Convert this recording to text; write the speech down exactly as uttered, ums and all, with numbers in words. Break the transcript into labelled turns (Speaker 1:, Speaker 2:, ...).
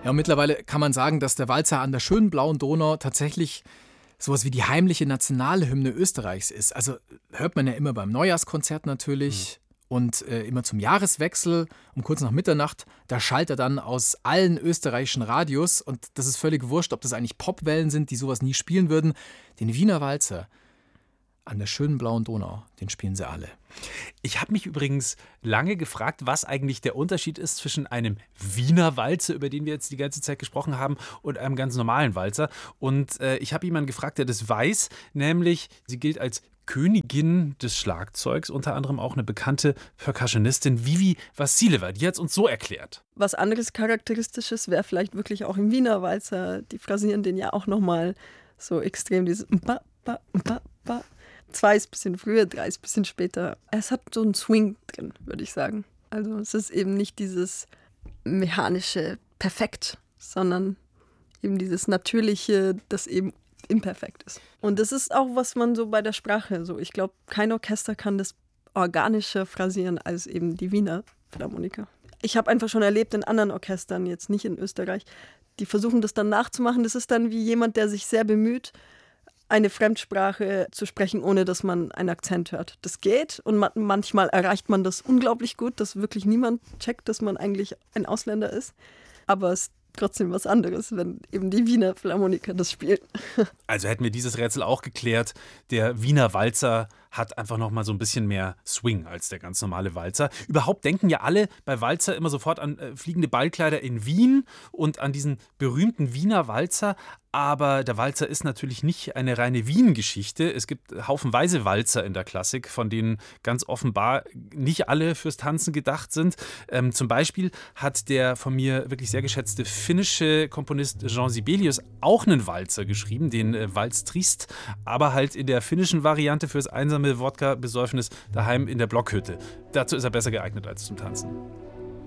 Speaker 1: Ja, und mittlerweile kann man sagen, dass der Walzer an der schönen blauen Donau tatsächlich sowas wie die heimliche Nationalhymne Österreichs ist. Also hört man ja immer beim Neujahrskonzert natürlich mhm. und äh, immer zum Jahreswechsel um kurz nach Mitternacht. Da schallt er dann aus allen österreichischen Radios und das ist völlig wurscht, ob das eigentlich Popwellen sind, die sowas nie spielen würden. Den Wiener Walzer an der schönen blauen Donau, den spielen sie alle.
Speaker 2: Ich habe mich übrigens lange gefragt, was eigentlich der Unterschied ist zwischen einem Wiener Walzer, über den wir jetzt die ganze Zeit gesprochen haben, und einem ganz normalen Walzer. Und äh, ich habe jemanden gefragt, der das weiß, nämlich sie gilt als Königin des Schlagzeugs, unter anderem auch eine bekannte Percussionistin, Vivi Vassileva. Die hat es uns so erklärt.
Speaker 3: Was anderes Charakteristisches wäre vielleicht wirklich auch im Wiener Walzer. Die phrasieren den ja auch nochmal so extrem, dieses Mpa, Mpa, Mpa, Mpa. Zwei ist ein bisschen früher, drei ist ein bisschen später. Es hat so einen Swing drin, würde ich sagen. Also es ist eben nicht dieses mechanische Perfekt, sondern eben dieses Natürliche, das eben imperfekt ist. Und das ist auch, was man so bei der Sprache so, ich glaube, kein Orchester kann das organischer phrasieren als eben die Wiener Philharmoniker. Ich habe einfach schon erlebt in anderen Orchestern, jetzt nicht in Österreich, die versuchen das dann nachzumachen. Das ist dann wie jemand, der sich sehr bemüht, eine Fremdsprache zu sprechen, ohne dass man einen Akzent hört. Das geht und ma- manchmal erreicht man das unglaublich gut, dass wirklich niemand checkt, dass man eigentlich ein Ausländer ist. Aber es ist trotzdem was anderes, wenn eben die Wiener Philharmoniker das spielen.
Speaker 2: Also hätten wir dieses Rätsel auch geklärt. Der Wiener Walzer hat einfach noch mal so ein bisschen mehr Swing als der ganz normale Walzer. Überhaupt denken ja alle bei Walzer immer sofort an äh, fliegende Ballkleider in Wien und an diesen berühmten Wiener Walzer. Aber der Walzer ist natürlich nicht eine reine Wien-Geschichte. Es gibt haufenweise Walzer in der Klassik, von denen ganz offenbar nicht alle fürs Tanzen gedacht sind. Ähm, zum Beispiel hat der von mir wirklich sehr geschätzte finnische Komponist Jean Sibelius auch einen Walzer geschrieben, den äh, Walz Trist, aber halt in der finnischen Variante fürs einsame Wodka-Besäufnis daheim in der Blockhütte. Dazu ist er besser geeignet als zum Tanzen.